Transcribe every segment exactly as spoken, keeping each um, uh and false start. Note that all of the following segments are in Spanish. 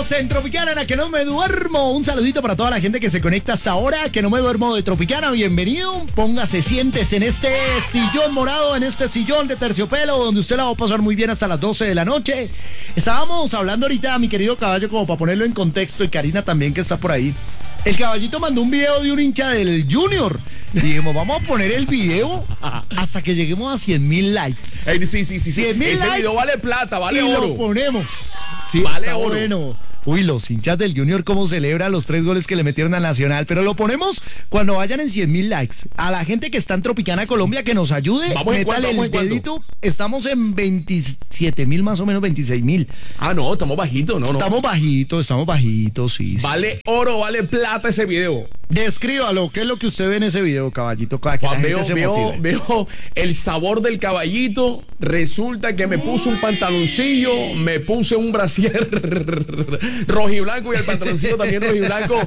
Estamos en Tropicana, en la que no me duermo. Un saludito para toda la gente que se conecta hasta ahora, que no me duermo de Tropicana. Bienvenido. Póngase, siéntese en este sillón morado, en este sillón de terciopelo, donde usted la va a pasar muy bien hasta las doce de la noche. Estábamos hablando ahorita, mi querido caballo, como para ponerlo en contexto, y Karina también, que está por ahí. El caballito mandó un video de un hincha del Junior. Y dijimos, vamos a poner el video hasta que lleguemos a cien mil likes. Hey, sí, sí, sí, sí. cien mil Ese likes video vale plata, vale y oro. lo ponemos. Sí, vale está oro. Bueno. Uy, los hinchas del Junior cómo celebran los tres goles que le metieron al Nacional. Pero lo ponemos cuando vayan en cien mil likes. A la gente que está en Tropicana, Colombia, que nos ayude. Vamos en métale cuánto, el vamos en dedito. Estamos en veintisiete mil, más o menos veintiséis mil. Ah, no, estamos bajitos, no, no. Estamos bajitos, estamos bajitos, sí. Vale sí. oro, vale plata ese video. Descríbalo, ¿qué es lo que usted ve en ese video, caballito? Para que Juan, la veo, gente se veo, motive. veo el sabor del caballito. Resulta que me puse un pantaloncillo, me puse un brasier rojiblanco y el pantaloncillo también rojiblanco.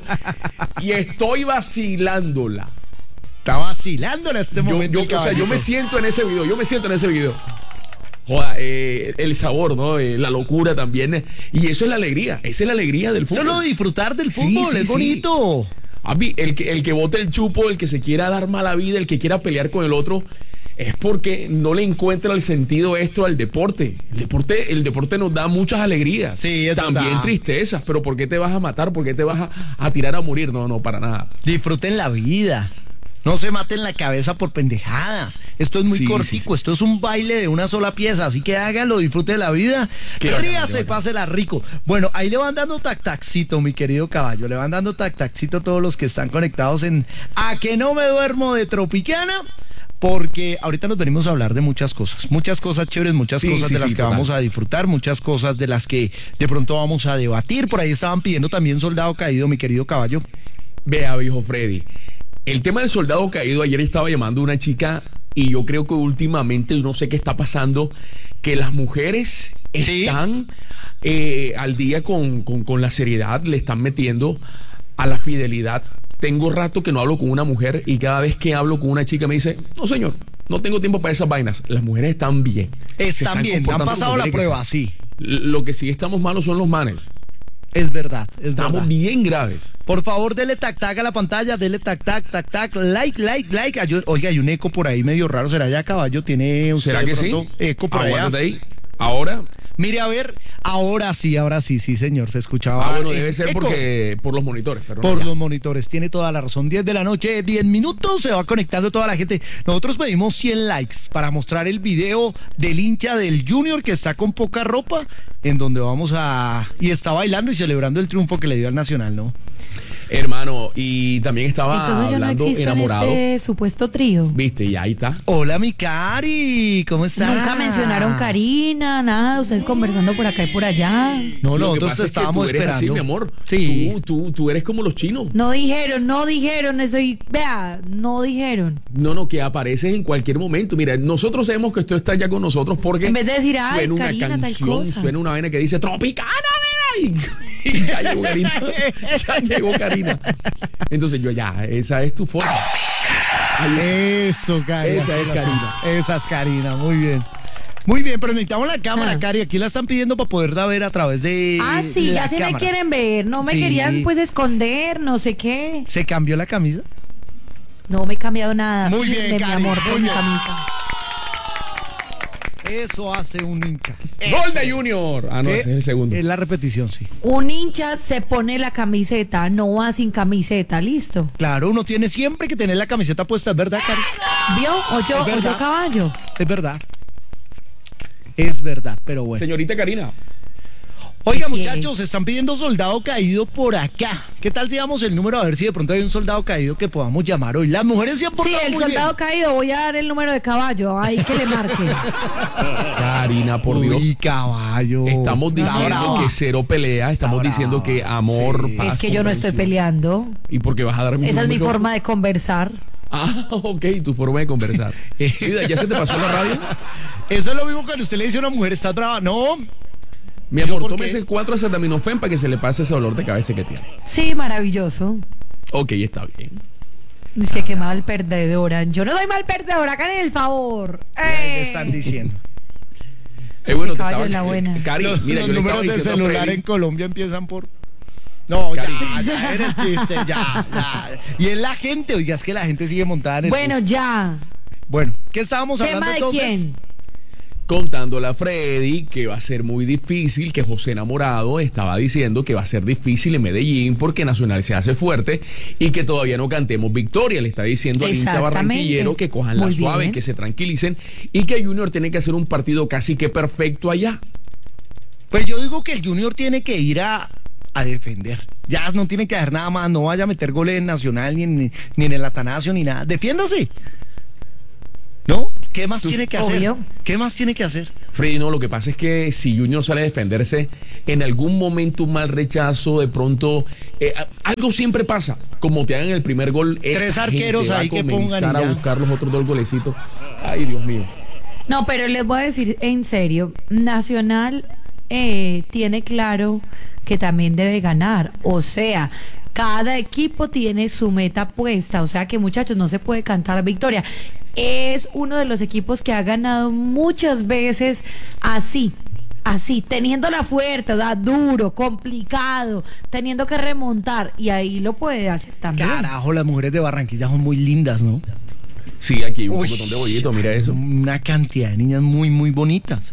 Y estoy vacilándola. Está vacilando en este Yo, momento. yo, el o sea, yo me caballito. siento en ese video, yo me siento en ese video. Joda, eh, el sabor, ¿no? Eh, la locura también. Y eso es la alegría, esa es la alegría del fútbol. Solo disfrutar del Sí, fútbol, sí, es sí. bonito. A mí, el que, el que bote el chupo, el que se quiera dar mala vida, el que quiera pelear con el otro, es porque no le encuentra el sentido esto al deporte. El deporte, el deporte nos da muchas alegrías. Sí, es también verdad. tristezas, pero ¿por qué te vas a matar? ¿Por qué te vas a, a tirar a morir? No, no, para nada. Disfruten la vida. No se maten la cabeza por pendejadas. Esto es muy Sí, cortico, sí, sí. esto es un baile de una sola pieza, así que háganlo, disfruten la vida. Qué bacano, qué Ríase, bacano. pásela rico. Bueno, ahí le van dando tac-tacito, mi querido caballo. Le van dando tac-tacito a todos los que están conectados en A Que No Me Duermo de Tropicana. Porque ahorita nos venimos a hablar de muchas cosas, muchas cosas chéveres, muchas Sí, cosas sí, de las sí, que total. vamos a disfrutar, muchas cosas de las que de pronto vamos a debatir. Por ahí estaban pidiendo también Soldado Caído, mi querido caballo. Vea, viejo Freddy. El tema del soldado caído, ayer estaba llamando a una chica y yo creo que últimamente, no sé qué está pasando, que las mujeres Sí. están eh, al día con, con, con la seriedad, le están metiendo a la fidelidad. Tengo rato que no hablo con una mujer y cada vez que hablo con una chica me dice, no señor, no tengo tiempo para esas vainas. Las mujeres están bien. Se Están bien, han comportando pasado como la tiene que prueba, ser. sí. Lo que sí estamos malos son los manes. Es verdad, es Estamos verdad. bien graves. Por favor, dele tac tac a la pantalla, dele tac tac, tac tac, like, like, like. Ay, oiga, hay un eco por ahí medio raro. ¿Será ya caballo? ¿Tiene usted ¿Será de que sí? pronto eco por allá? Aguántate ahí. Ahora. Mire, a ver, ahora sí, ahora sí, sí, señor, se escuchaba. Ah, bueno, eh, debe ser eco. porque por los monitores. Pero Por no, ya. los monitores, tiene toda la razón. diez de la noche, diez minutos, se va conectando toda la gente. Nosotros pedimos cien likes para mostrar el video del hincha del Junior que está con poca ropa, en donde vamos a... Y está bailando y celebrando el triunfo que le dio al Nacional, ¿no? Hermano, y también estaba Entonces yo no hablando existo enamorado. en este supuesto trío. Viste, y ahí está. Hola, mi Cari, ¿cómo estás? Nunca mencionaron Karina, nada, ustedes conversando por acá y por allá. No, Lo que nosotros pasa te es que estábamos tú eres esperando. así, mi amor. Sí. Tú, tú, tú eres como los chinos. No dijeron, no dijeron, estoy, vea, no dijeron. No, no, que apareces en cualquier momento. Mira, nosotros sabemos que tú estás ya con nosotros porque En vez de decir, ay, suena una Karina, tal canción, cosa. suena una vaina que dice Tropicana, nena", y, y ya llegó Karina. Ya llegó Karina. Entonces yo ya, esa es tu forma. Ahí- Eso, Cari. Esa así es la Karina. hacemos. Esa es Karina, muy bien. Muy bien, pero necesitamos la cámara, Ah. Cari. Aquí la están pidiendo para poderla ver a través de Ah, sí, la ya se me cámara. quieren ver, no me Sí. querían pues esconder, no sé qué. ¿Se cambió la camisa? No me he cambiado nada. Muy bien, Firme, mi Cari, amor, muy por mi bien. camisa. Eso hace un hincha. Gol de Junior. Ah, no, ¿Qué? ese es el segundo. Es la repetición, sí. Un hincha se pone la camiseta, no va sin camiseta, listo. Claro, uno tiene siempre que tener la camiseta puesta, es verdad, Cari. ¿Vio? O yo, Es o verdad. yo caballo. Es verdad. Es verdad, pero bueno. Señorita Karina. Oiga, ¿Qué? muchachos, están pidiendo soldado caído por acá. ¿Qué tal si damos el número a ver si de pronto hay un soldado caído que podamos llamar hoy? Las mujeres se han Sí, portado el muy soldado bien. caído, voy a dar el número de caballo, ahí que le marque. Karina, por Dios. Uy, caballo. Estamos Está diciendo brava. que cero pelea, estamos brava. diciendo que amor, Sí. paz. Es que yo no estoy comprensión. peleando. ¿Y por qué vas a dar mi Esa es mi número? forma de conversar. Ah, ok, tu forma de conversar. Mira, ¿ya se te pasó la radio? Eso es lo mismo cuando usted le dice a una mujer, ¿estás brava? No. Mi ¿Yo amor, por tómese qué? cuatro acetaminofén para que se le pase ese dolor de cabeza que tiene. Sí, maravilloso. Ok, está bien. Es que qué mal perdedora. Yo no soy mal perdedora, hagan el favor. Ahí le ¡Eh! están diciendo. Eh, bueno, Ese te caballo estaba- es la buena. Cari, Los, mira, los yo le estaba números de diciendo a celular Freddy- en Colombia empiezan por... No, ya, Cari. ya era el chiste, ya, ya. Y es la gente, oiga, es que la gente sigue montada en el Bueno, bus. ya. Bueno, ¿qué estábamos ¿Tema hablando de entonces? quién? Contándole a Freddy que va a ser muy difícil, que José Enamorado estaba diciendo que va a ser difícil en Medellín porque Nacional se hace fuerte y que todavía no cantemos victoria. Le está diciendo al hincha Exactamente. barranquillero que cojan la Muy suave, bien. que se tranquilicen y que Junior tiene que hacer un partido casi que perfecto allá. Pues yo digo que el Junior tiene que ir a, a defender. Ya no tiene que hacer nada más, no vaya a meter goles en Nacional ni, en- ni en el Atanasio ni nada. Defiéndase. ¿No? ¿Qué más tiene que hacer? Obvio. ¿Qué más tiene que hacer? Freddy, no, lo que pasa es que si Junior sale a defenderse, en algún momento un mal rechazo, de pronto, eh, a- algo siempre pasa. Como te hagan el primer gol, esa Tres gente arqueros va a ahí que pongan y comenzar a ya. buscar los otros dos golecitos. Ay, Dios mío. No, pero les voy a decir en serio, Nacional eh, tiene claro que también debe ganar. O sea, cada equipo tiene su meta puesta. O sea que, muchachos, no se puede cantar victoria. Es uno de los equipos que ha ganado muchas veces así. Así, teniéndola fuerte, o sea, duro, complicado, teniendo que remontar, y ahí lo puede hacer también. Carajo, las mujeres de Barranquilla son muy lindas, ¿no? Sí, aquí hay un Uy, montón de bollitos, mira eso. Una cantidad de niñas muy, muy bonitas.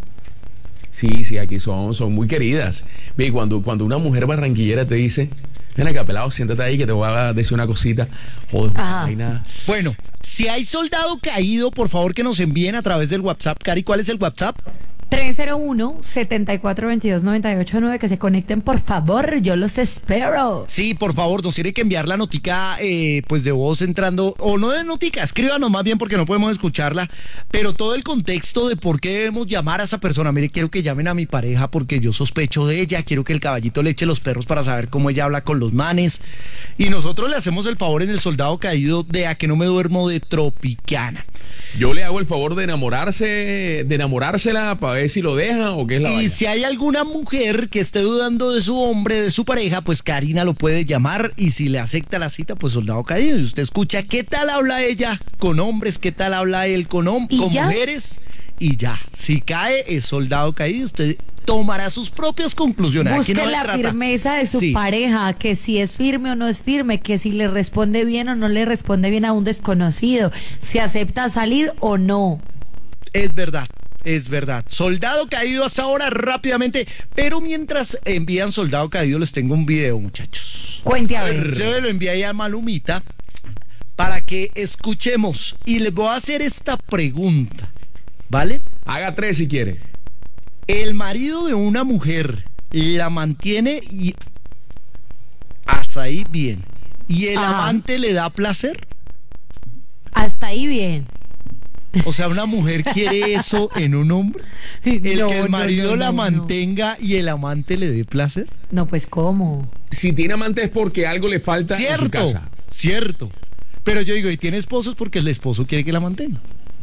Sí, sí, aquí son, son muy queridas. Ve, cuando, cuando una mujer barranquillera te dice, ven acá, pelado, siéntate ahí que te voy a decir una cosita. Joder, Ajá. no hay nada. Bueno, si hay soldado caído, por favor que nos envíen a través del WhatsApp. Cari, ¿cuál es el WhatsApp? tres cero uno, siete cuatro dos dos, nueve ocho nueve, que se conecten, por favor, yo los espero. Sí, por favor, nos tiene que enviar la notica eh, pues de voz entrando, o no de notica, escríbanos más bien porque no podemos escucharla, pero todo el contexto de por qué debemos llamar a esa persona. Mire, quiero que llamen a mi pareja porque yo sospecho de ella, quiero que el caballito le eche los perros para saber cómo ella habla con los manes, y nosotros le hacemos el favor en el soldado caído de A que no me duermo de Tropicana. Yo le hago el favor de enamorarse, de enamorársela para ver si lo deja o qué es la Y vaina. si hay alguna mujer que esté dudando de su hombre, de su pareja, pues Karina lo puede llamar y si le acepta la cita, pues soldado caído. Y usted escucha qué tal habla ella con hombres, qué tal habla él con, hom- ¿Y con ya? mujeres. Y ya, si cae es soldado caído, usted tomará sus propias conclusiones. Aquí Busque no se la trata- firmeza de su Sí. pareja, que si es firme o no es firme, que si le responde bien o no le responde bien a un desconocido, si acepta salir o no. Es verdad, es verdad. Soldado caído hasta ahora rápidamente, pero mientras envían soldado caído les tengo un video, muchachos. Cuente a ver. Se lo envié ahí a Malumita para que escuchemos y les voy a hacer esta pregunta, ¿vale? Haga tres si quiere. El marido de una mujer la mantiene y hasta ahí bien. ¿Y el Ajá. amante le da placer? Hasta ahí bien. O sea, una mujer quiere eso en un hombre. El No, que el no, marido no, la no, no. mantenga y el amante le dé placer. No, pues ¿cómo? Si tiene amante es porque algo le falta en su Cierto, casa. cierto. Pero yo digo, y tiene esposos porque el esposo quiere que la mantenga.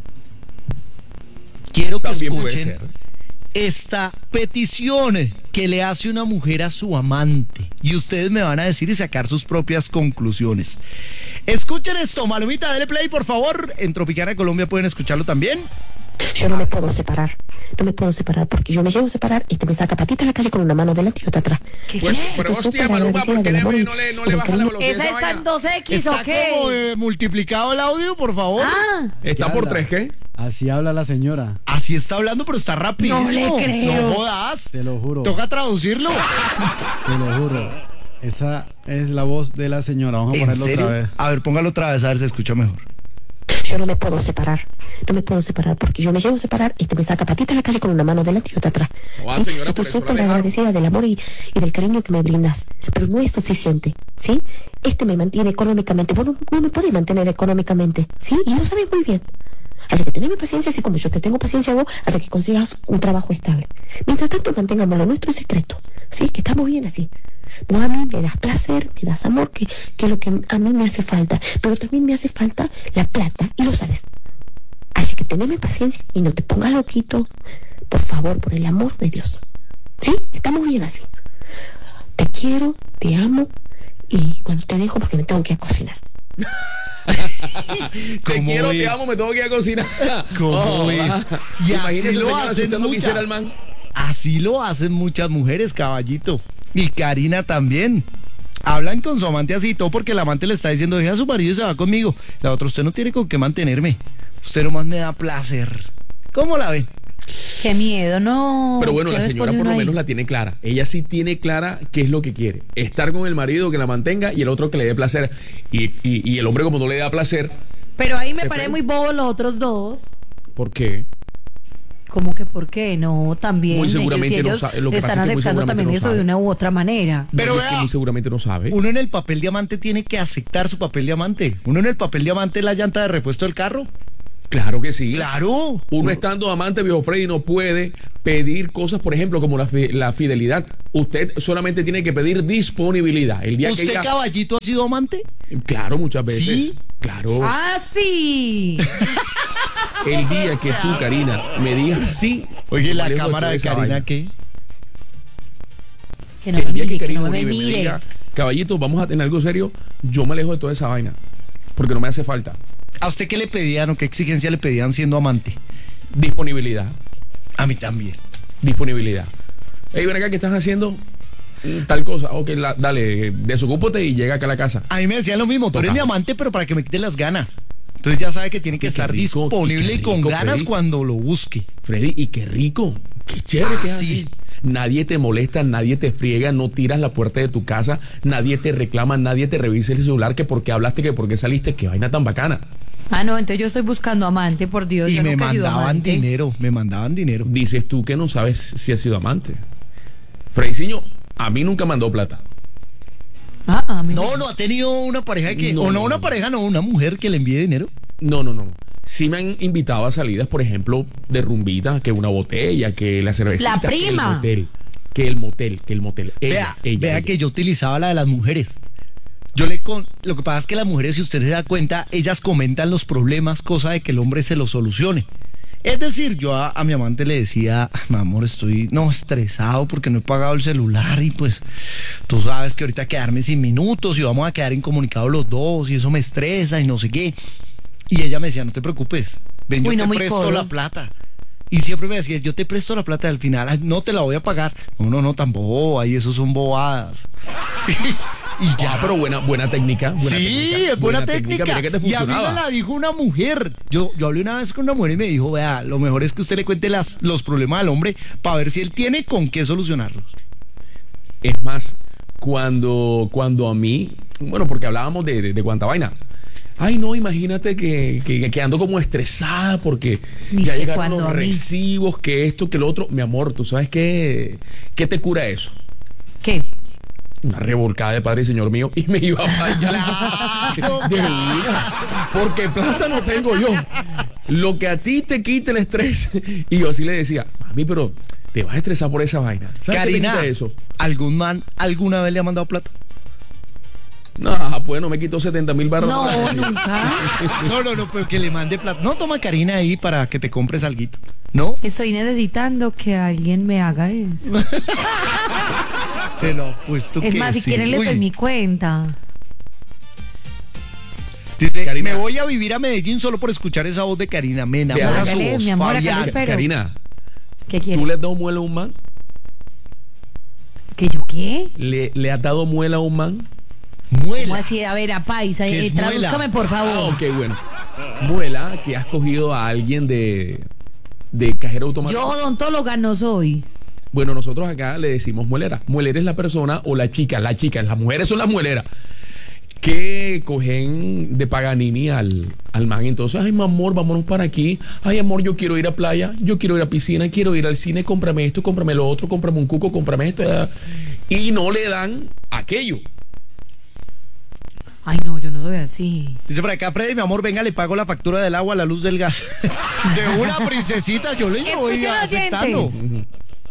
Quiero que También puede escuchen ser. esta petición que le hace una mujer a su amante. Y ustedes me van a decir y sacar sus propias conclusiones. Escuchen esto, Malumita, dale play, por favor. En Tropicana Colombia pueden escucharlo también. Yo no me puedo separar, no me puedo separar porque yo me llevo a separar y te me saca patita a la calle con una mano delante y otra atrás. ¿Qué Pues, qué? pero Estoy hostia, súper Maluma, agradecida ¿por qué del no amor le, y- no le, no y le del baja la cariño. velocidad? ¿Esa esa está en vaina? dos equis o Está qué? como eh, multiplicado el audio, por favor. Ah, Está ¿Qué por habla? tres, ¿qué? Así habla la señora, Así está hablando, pero está rapidísimo. No le creo. No jodas. te lo juro, Toca traducirlo. te lo juro. Esa es la voz de la señora. Vamos a ¿En ponerlo serio? otra vez. A ver, póngalo otra vez, a ver si se escucha mejor. Yo no me puedo separar, no me puedo separar porque yo me llevo a separar y te me saca patita a la calle con una mano delante y otra atrás. Ah, ¿Sí? señora, Estoy por eso la súper dejaron. agradecida del amor y, y del cariño que me brindas, pero no es suficiente, ¿sí? Este me mantiene económicamente, vos no, no me podés mantener económicamente, ¿sí? Y lo sabes muy bien. Así que teneme paciencia, así como yo te tengo paciencia a vos, hasta que consigas un trabajo estable. Mientras tanto, mantengamos lo nuestro secreto, ¿sí? Que estamos bien así. Vos a mí me das placer, me das amor, que, que es lo que a mí me hace falta. Pero también me hace falta la plata, y lo sabes. Así que teneme paciencia y no te pongas loquito, por favor, por el amor de Dios. ¿Sí? Estamos bien así. Te quiero, te amo, y bueno, te dejo porque me tengo que ir a cocinar. Te ¿Cómo quiero, ves? te amo, me tengo que ir a cocinar. ¿Cómo Oh, ves? va. Y Imagínese, así lo señora, si hacen usted no quisiera muchas. el man. Así lo hacen muchas mujeres, caballito. Y Karina también. Hablan con su amante así, todo porque el amante le está diciendo, deja a su marido y se va conmigo. La otra, usted no tiene con qué mantenerme. Usted nomás me da placer. ¿Cómo la ven? Qué miedo, no. Pero bueno, ¿Qué la señora responde por uno lo ahí? menos la tiene clara. Ella sí tiene clara qué es lo que quiere. Estar con el marido que la mantenga y el otro que le dé placer. Y, y, y el hombre como no le da placer, Pero ahí me Se parece fue. muy bobo los otros dos. ¿por qué? ¿Cómo que por qué? No, también. Muy seguramente ellos, no ellos sabe- lo que están pasa es que muy aceptando seguramente también no eso sabe. de una u otra manera. Pero No, es que vea, muy seguramente no sabe. uno en el papel diamante tiene que aceptar su papel diamante. Uno en el papel diamante es la llanta de repuesto del carro. Claro que sí. Claro. Uno estando amante, viejo Freddy, no puede pedir cosas, por ejemplo, como la, fi- la fidelidad. Usted solamente tiene que pedir disponibilidad. El día que ¿Usted, ella... caballito, ha sido amante? Claro, muchas veces. ¿Sí? Claro. ¡Ah, sí! El día que tú, Karina, me digas sí. Oye, yo la me alejo cámara toda de esa Karina, vaina. ¿qué? Que no El me día mire, que que Karina no me Uribe me mire. diga, caballito, vamos a tener algo serio, yo me alejo de toda esa vaina. Porque no me hace falta. ¿A usted qué le pedían o qué exigencia le pedían siendo amante? Disponibilidad. A mí también. Disponibilidad. Ey, ven acá, ¿qué estás haciendo? Mm, Tal cosa. Ok, la- dale, desocúpate y llega acá a la casa. A mí me decían lo mismo, tú eres Total. mi amante, pero para que me quite las ganas. Entonces ya sabe que tiene que Y qué estar rico, disponible y y qué con rico, ganas Freddy. cuando lo busque. Freddy, y qué rico. Qué chévere Ah, que es sí. así. Nadie te molesta, nadie te friega, no tiras la puerta de tu casa, nadie te reclama, nadie te revisa el celular, que por qué hablaste, que por qué saliste, qué vaina tan bacana. Ah, no, entonces yo estoy buscando amante, por Dios. Y yo me nunca he sido mandaban amante. dinero, me mandaban dinero. Dices tú que no sabes si has sido amante. Frediciño, a mí nunca mandó plata. Ah, a mí No, me- no ha tenido una pareja que, No, o no no, una no. pareja, no, una mujer que le envíe dinero. No, no, no. Sí me han invitado a salidas, por ejemplo, de rumbita, que una botella, que la cervecita, La que el prima. motel, que el motel, que el motel. Ella, vea, ella, vea ella. que yo utilizaba la de las mujeres. Yo le con, lo que pasa es que las mujeres, si usted se da cuenta, ellas comentan los problemas, cosa de que el hombre se los solucione. Es decir, yo a, a mi amante le decía, mi amor, estoy no estresado porque no he pagado el celular y pues tú sabes que ahorita quedarme sin minutos y vamos a quedar incomunicados los dos y eso me estresa y no sé qué. Y ella me decía, no te preocupes, ven, yo Uy, no, te muy presto codo. la plata. Y siempre me decía, yo te presto la plata y al final "Ay, no te la voy a pagar". No, no, no, tan boba, y eso son bobadas. y Ya, pero buena, buena técnica. Buena sí, técnica, es buena, técnica. Mira que te Y a mí me funcionaba. la dijo una mujer. Yo, yo hablé una vez con una mujer y me dijo, vea, lo mejor es que usted le cuente las, los problemas al hombre para ver si él tiene con qué solucionarlos. Es más, cuando, cuando a mí, bueno, porque hablábamos de, de, de cuánta vaina. Ay, no, imagínate que, que, que ando como estresada porque Ni ya sé llegaron cuándo los a mí. recibos, que esto, que lo otro. Mi amor, ¿tú sabes qué, qué te cura eso? ¿Qué? Una revolcada de Padre y Señor mío y me iba para allá. Claro, De verdad, porque plata no tengo yo. Lo que a ti te quita el estrés. Y yo así le decía, mami, pero te vas a estresar por esa vaina. ¿Sabes qué te Karina, quita eso? ¿algún man alguna vez le ha mandado plata? No, pues no me quitó setenta mil barras. No, nunca. No, no, no, pero que le mande plata. No, toma Karina ahí para que te compres alguito. ¿No? Estoy necesitando que alguien me haga eso. Se lo ha puesto Es que más, si sí. quieren les Uy. doy mi cuenta. Dice, Karina. me voy a vivir a Medellín solo por escuchar esa voz de Karina. Me enamora su Hágale, voz, mi amor, acá Fabián. lo espero. Karina, ¿Qué ¿tú quieren? le has dado muela a un man? ¿Que yo qué? ¿Le, le has dado muela a un man? ¿Cómo Muela. así? A ver, a paisa, ¿Qué eh, es muela? tradúzcame por Ah, favor. ok, bueno. Muela, que has cogido a alguien de, de cajero automático. Yo odontóloga no soy. Bueno, nosotros acá le decimos muelera. Muelera es la persona o la chica, la chica, las mujeres son las mueleras que cogen de Paganini al, al man. Entonces, ay, mi amor, vámonos para aquí. Ay, amor, yo quiero ir a playa, yo quiero ir a piscina, quiero ir al cine, cómprame esto, cómprame lo otro, cómprame un cuco, cómprame esto. eh. Y no le dan aquello. Ay, no, yo no soy así. Dice por acá, Freddy, mi amor, venga, le pago la factura del agua, la luz del gas. De una princesita, yo le voy Escuchen, aceptando. oyentes.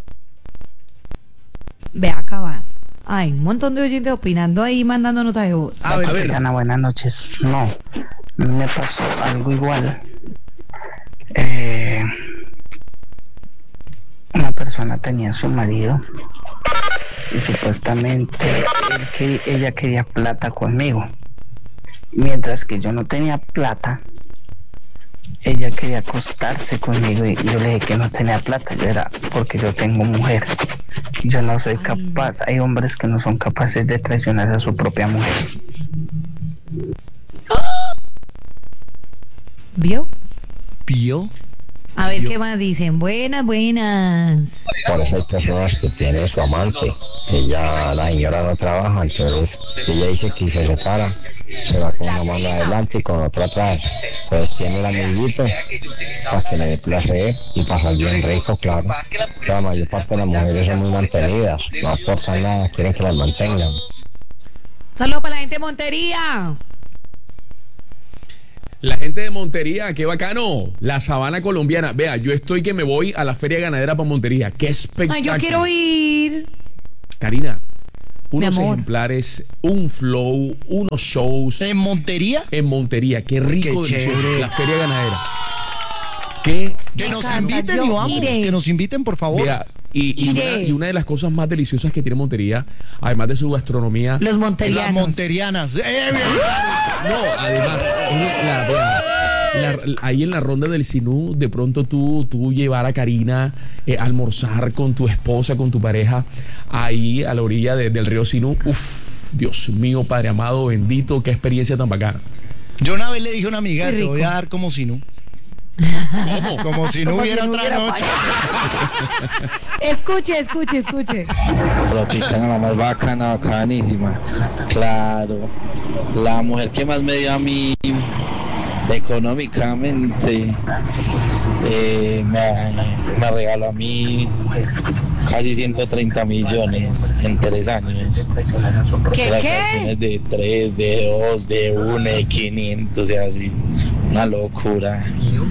Ve acá va. Ay, un montón de oyentes opinando ahí, mandando notas de voz. A ver, A ver. Ana, buenas noches. No, me pasó algo igual. Eh, una persona tenía a su marido y supuestamente él quería- ella quería plata conmigo. mientras que yo no tenía plata, ella quería acostarse conmigo y yo le dije que no tenía plata. Yo era porque yo tengo mujer. Yo no soy capaz. Hay hombres que no son capaces de traicionar a su propia mujer. ¿Vio? ¿Vio? A ver qué más dicen. Buenas, buenas. Por eso hay personas que tienen su amante, ella, la señora no trabaja, entonces ella dice que se separa, se va con una mano adelante y con otra atrás, entonces tiene el amiguito para que le dé placer y pasar bien rico, claro. La mayor parte de las mujeres son muy mantenidas, no aportan nada, quieren que las mantengan. Saludos para la gente de Montería. La gente de Montería, qué bacano. La sabana colombiana. Vea, yo estoy que me voy a la feria ganadera para Montería. Qué espectáculo. Ay, yo quiero ir. Karina, unos Mi amor. ejemplares, un flow, unos shows. ¿En Montería? En Montería, qué rico. Qué delicioso. chévere. La feria ganadera. Qué Que Me nos encanta, inviten yo y vamos. iré. Que nos inviten, por favor. Vea, y, y, Iré. una, y una de las cosas más deliciosas que tiene Montería, además de su gastronomía. Los Las monterianos. monterianas. ¡Eh, bien! No, además, es la- vea, la- ahí en la ronda del Sinú, de pronto tú, tú llevar a Karina eh, a almorzar con tu esposa, con tu pareja, ahí a la orilla de- del río Sinú. Uf, Dios mío, Padre amado, bendito, qué experiencia tan bacana. Yo una vez le dije a una amiga, Qué te voy rico. a dar como si no. Como si no Como hubiera si no otra hubiera noche. Escuche, escuche, escuche. Tropicana, la más bacana, bacanísima. Claro. La mujer que más me dio a mí económicamente eh, me, me regaló a mí casi ciento treinta millones en tres años. ¿Qué, Las qué? acciones de tres, de dos, de uno, de quinientos, o sea, así. Una locura.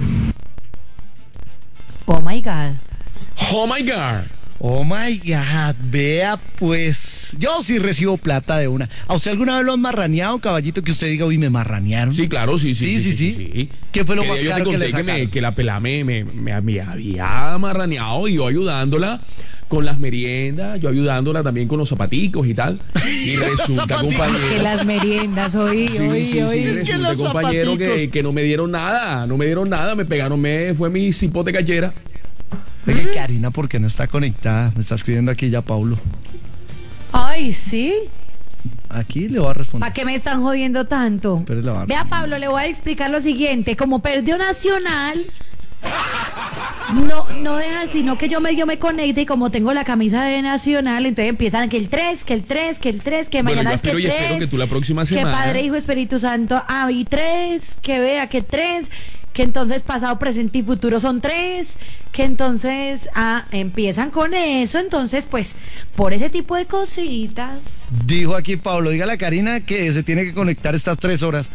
Oh my God. Oh my God. Oh my God, vea pues. Yo sí recibo plata de una. ¿A usted alguna vez lo han marraneado, caballito? Que usted diga, uy, me marranearon. Sí, claro, sí, sí. Sí, sí, sí. ¿Qué fue lo Que más yo te caro que conté le que, me- sacaron? que la pelá me, me, me- me había marraneado y yo ayudándola con las meriendas, yo ayudándola también con los zapaticos y tal. Y resulta, zapaticos. compañero. Que las meriendas, oí, Sí, oí, sí, sí, oí. Es que resulta, los compañero, que, zapaticos. que no me dieron nada, no me dieron nada, me pegaron, me fue mi cipote cachera. Oye, Karina, ¿por qué no está conectada? Me está escribiendo aquí ya Paulo. Ay, sí. Aquí le voy a responder. ¿Para qué me están jodiendo tanto? Pero le va a- Vea, Pablo, le voy a explicar lo siguiente. Como perdió Nacional, no, no dejan sino que yo medio me conecte y como tengo la camisa de Nacional, entonces empiezan que el tres, que el tres, que el tres, que Bueno, mañana yo es que espero y tres. espero que tú la próxima Que semana- Padre, Hijo, Espíritu Santo, ah, y tres, que vea que tres, que entonces pasado, presente y futuro son tres, que entonces, ah, empiezan con eso, entonces, pues, por ese tipo de cositas. Dijo aquí Pablo, dígale a Karina que se tiene que conectar estas tres horas.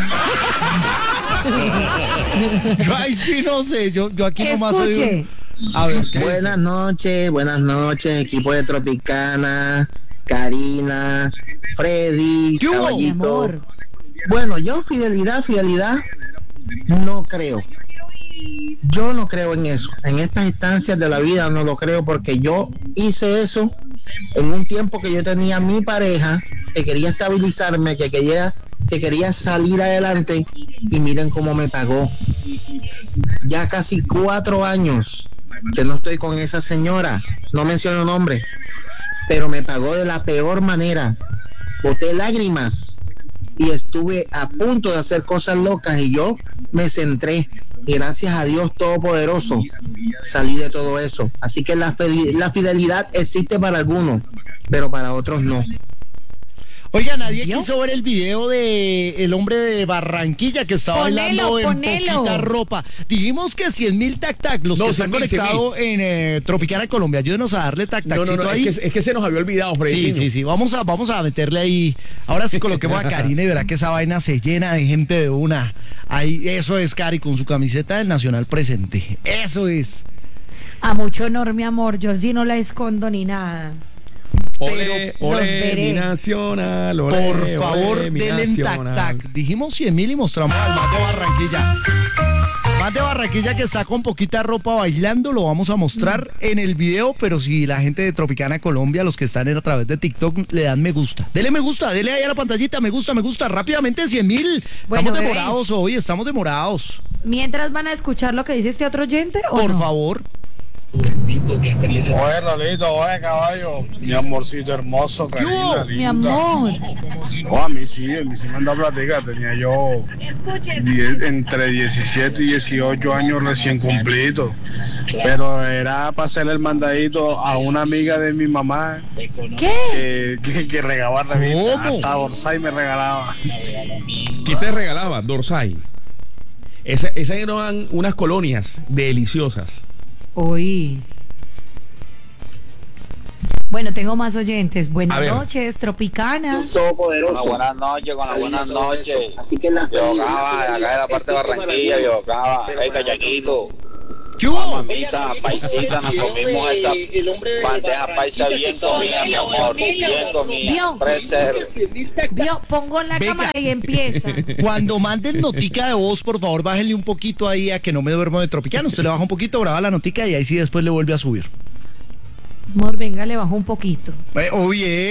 Yo ahí sí no sé, yo, yo aquí nomás soy Escuche. un... A ver, ¿qué Buenas noches, buenas noches, equipo de Tropicana, Karina, Freddy, ¿Qué hubo? Mi Caballito. amor. Bueno, yo fidelidad, fidelidad, no creo. Yo no creo en eso. En estas instancias de la vida no lo creo porque yo hice eso en un tiempo que yo tenía mi pareja, que quería estabilizarme, que quería, que quería salir adelante y miren cómo me pagó. Ya casi cuatro años que no estoy con esa señora, no menciono nombre, pero me pagó de la peor manera. Boté lágrimas y estuve a punto de hacer cosas locas y yo me centré y gracias a Dios Todopoderoso salí de todo eso. Así que la, fe- la fidelidad existe para algunos, pero para otros no. Oiga, nadie ¿Vio? quiso ver el video de el hombre de Barranquilla que estaba Ponelo, bailando en ponelo. poquita ropa. Dijimos que cien mil tac tac, los No, que se han cien mil, cien conectado en eh, Tropicana Colombia. Ayúdenos a darle tac No, no, tacito no, ahí. es que, es que se nos había olvidado, Freddy. Sí, sí, sí. Vamos a, vamos a meterle ahí. Ahora sí coloquemos a Karina y verá que esa vaina se llena de gente de una. Ahí, eso es Cari con su camiseta del Nacional presente. Eso es. A mucho honor, mi amor, yo sí no la escondo ni nada. Ole, Pero los ole, veré. mi nacional, ole, Por favor, ole, mi denle en tac nacional. tac. Dijimos cien mil y mostramos al más de Barranquilla. Más de Barranquilla que está con poquita ropa bailando, lo vamos a mostrar mm. en el video, pero si la gente de Tropicana Colombia, los que están a través de TikTok, le dan me gusta. Dele me gusta, dele ahí a la pantallita, me gusta, me gusta, rápidamente cien mil. Bueno, estamos bebés. demorados hoy, estamos demorados. Mientras van a escuchar lo que dice este otro oyente, ¿o Por no? favor. Oye, Lolito, oye, caballo. Mi amorcito hermoso, Karina, Mi amor. Oh, a mí sí, a mí sí me anda platica. Tenía yo diez, entre diecisiete y dieciocho años recién cumplidos. Pero era para hacerle el mandadito a una amiga de mi mamá. ¿Qué? Que, que, que regalaba revistas. Hasta Dorsai me regalaba. ¿Qué te regalaba? Dorsai. Esa, esas eran unas colonias deliciosas. Uy. Bueno, tengo más oyentes. A Buenas ver. noches, Tropicana. Todopoderoso. Buenas noches, con las buenas noches. Así que la Biocaba, acá de la parte de Barranquilla, Biocaba, hey, callaquito. ¿Qué hubo? Mamita, paisita, nos comimos esa bandeja paisa bien comida, mi amor, bien comida, Vio. tres cero. Vio, pongo la Venga. cámara y empieza. Cuando manden notica de voz, por favor, bájenle un poquito ahí a que no me duermo de Tropicana. Usted le baja un poquito, graba la notica y ahí sí después le vuelve a subir. Amor, venga, le bajo un poquito. Eh, oye,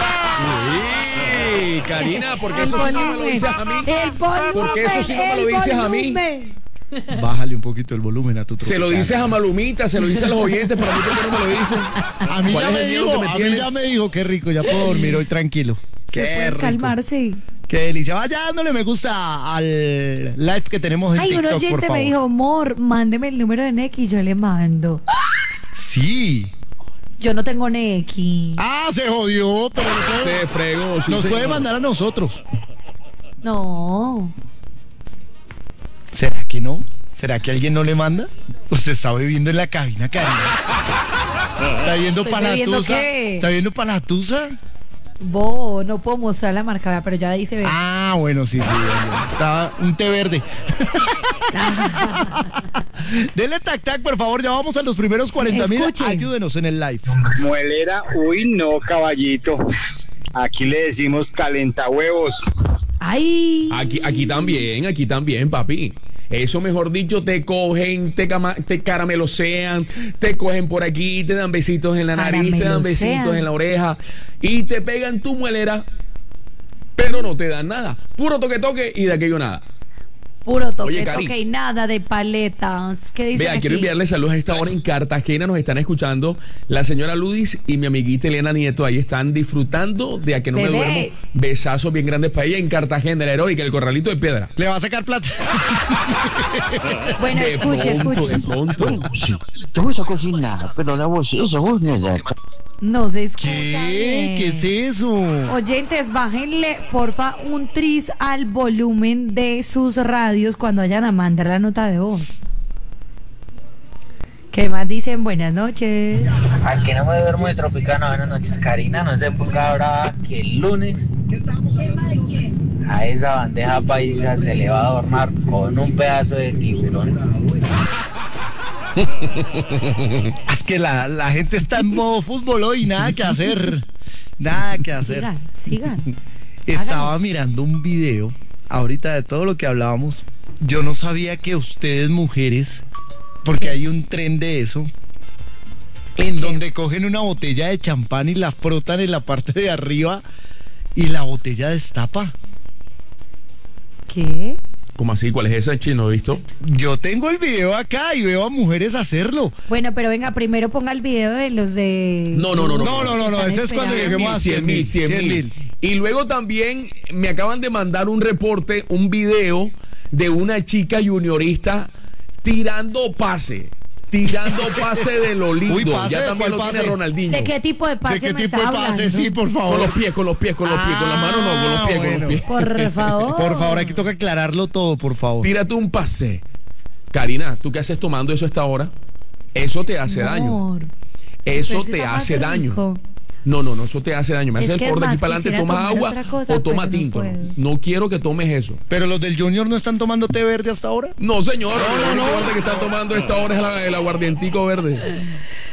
Uy, Karina, ¿por qué El eso sí no me lo volumen. dices a mí? El volumen. ¿Por qué eso sí no me lo el dices a mí? volumen. bájale un poquito el volumen a tu Se lo Tropicana. dices a Malumita, se lo dices a los oyentes, pero a mí por qué no me lo dicen. A mí ¿Cuál ya es me el miedo dijo, que me a mí tienes? ya me dijo, qué rico, ya puedo dormir hoy tranquilo. Se Qué puede rico. calmarse. Qué delicia. Vaya dándole me gusta al live que tenemos en Ay, un TikTok, por oyente favor. me dijo, amor, mándeme el número de Neki y yo le mando. Sí. Yo no tengo Neki. Ah, se jodió, pero nos puede, Se fregó. sí, nos señor. puede mandar a nosotros. No. ¿Será que no? ¿Será que alguien no le manda? Usted está bebiendo en la cabina, Karina. ¿Está viendo ¿Estoy para la bebiendo tusa? qué? ¿Está viendo para la tusa? Bo, no puedo mostrar la marca, pero ya ahí se ve. Ah, bueno, sí, sí. bueno. Está un té verde. Dele tac tac, por favor. Ya vamos a los primeros cuarenta mil. Escuchen. Ayúdenos en el live. Muelera, uy, no, caballito. Aquí le decimos calentahuevos. Ay. Aquí, aquí también, aquí también, papi. Eso, mejor dicho, te cogen, te, cama, te caramelosean, te cogen por aquí, te dan besitos en la nariz, te dan besitos Caramelosean. en la oreja y te pegan tu muelera, pero no te dan nada. Puro toque toque y de aquello nada. Puro toque, Oye, Cari. toque y nada de paletas. ¿Qué dice Vea, aquí? quiero enviarle saludos a esta hora en Cartagena. Nos están escuchando la señora Ludis y mi amiguita Elena Nieto. Ahí están disfrutando de A que no me Bebé. duermo. Besazos bien grandes para ella en Cartagena, la heroica, el corralito de piedra. Le va a sacar plata. Bueno, De escuche, pronto, escuche. de pronto. Sí, te gusta cocinar, pero la voz, esa voz no es de acá. No se escucha ¿Qué? bien. ¿Qué es eso? Oyentes, bájenle, porfa, un tris al volumen de sus radios cuando vayan a mandar la nota de voz. ¿Qué más dicen? Buenas noches. A que no me duermo de Tropicana, buenas noches, Karina. No sé por qué habrá que el lunes a esa bandeja paisa se le va a adornar con un pedazo de tiburón. Es que la, la gente está en modo fútbol hoy, nada que hacer. Nada que hacer. Sigan, sigan. Estaba Háganlo. mirando un video ahorita de todo lo que hablábamos. Yo no sabía que ustedes mujeres, porque hay un tren de eso, en donde cogen una botella de champán y la frotan en la parte de arriba y la botella destapa. ¿Qué? ¿Cómo así? ¿Cuál es ese chino? ¿Visto? Yo tengo el video acá y veo a mujeres hacerlo. Bueno, pero venga, primero ponga el video de los de... No, no, no, no. No, no, no, no, Están ese es cuando esperando. lleguemos a cien mil, cien mil. Y luego también me acaban de mandar un reporte, un video de una chica juniorista tirando pase. Tirando pase de lo lindo. Uy, pase, ya también ¿cuál lo tiene pase? Ronaldinho. ¿De qué tipo de pase ¿De qué me tipo está de pase? hablando? Sí, por favor. Con los pies, con los pies, con los pies. Con las manos no, con los pies, con bueno. los pies. Por favor. Por favor, aquí toca aclararlo todo, por favor. Tírate un pase. Karina, ¿tú qué haces tomando eso a esta hora? Eso te hace daño. Amor. Eso Pues te está más hace daño. rico. No, no, no, eso te hace daño. Me Es hace el que favor de más aquí para adelante, quisiera tomas tomar agua otra cosa, o toma pero no tinto. No, puedo. No quiero que tomes eso. Pero los del Junior no están tomando té verde hasta ahora. No, señor. No, no, el único no. verde que están tomando a esta hora es la- el aguardientico verde.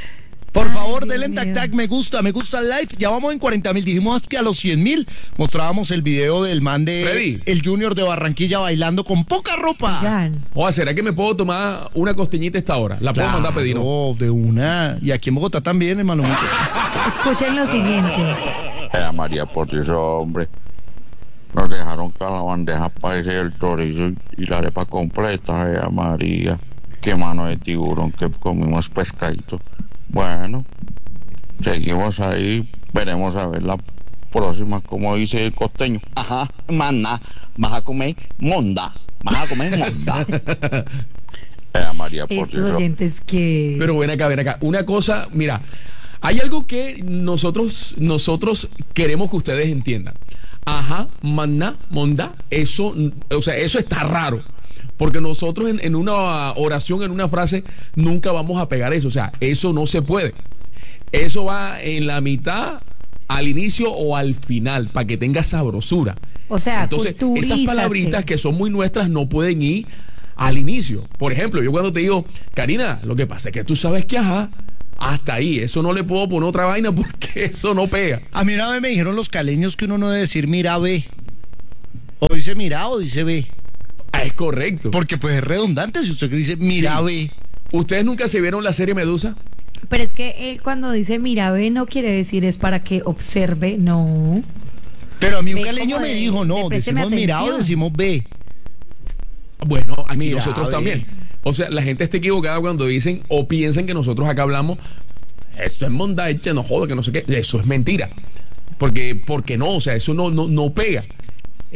Por Ay, favor, Dios denle en tac mío. tac, me gusta, me gusta el live. Ya vamos en cuarenta mil. Dijimos que a los cien mil mostrábamos el video del man de Freddy. el Junior de Barranquilla bailando con poca ropa. Oigan, O ¿será que me puedo tomar una costeñita esta hora? La puedo mandar a pedir, ¿no? No, de una. Y aquí en Bogotá también, hermano. escuchen lo siguiente. Era María, por Dios, hombre. Nos dejaron con la bandeja paisa y el chorizo y- y la arepa completa, era María. Qué mano de tiburón que comimos pescadito. Bueno, seguimos ahí, veremos a ver la próxima, como dice el costeño. Ajá, mana, vas a comer monda, vas a comer monda. Era María, por Estos Dios. oyentes que... Pero ven acá, ven acá. Una cosa, mira, hay algo que nosotros, nosotros queremos que ustedes entiendan. Ajá, maná, monda, eso, o sea, eso está raro. Porque nosotros en, en una oración, en una frase, nunca vamos a pegar eso. O sea, eso no se puede. Eso va en la mitad, al inicio o al final, para que tenga sabrosura. O sea, Entonces, esas culturízate. palabritas que son muy nuestras no pueden ir al inicio. Por ejemplo, yo cuando te digo, Karina, lo que pasa es que tú sabes que ajá, hasta ahí, eso no le puedo poner otra vaina porque eso no pega. A mí una vez me dijeron los caleños que uno no debe decir mira ve. O dice mira o dice ve. Ah, es correcto. Porque pues es redundante si usted dice mira Sí. ve. ¿Ustedes nunca se vieron la serie Medusa? Pero es que él cuando dice mira, ve, no quiere decir es para que observe, no. Pero a mí un Ve caleño como me de- dijo, de no, présteme decimos mira o atención. decimos ve. Bueno, aquí Mira, nosotros ve. también. O sea, la gente está equivocada cuando dicen o piensan que nosotros acá hablamos, eso es mondaeche, no joda, que no sé qué. Eso es mentira. Porque, porque no, o sea, eso no, no, no pega.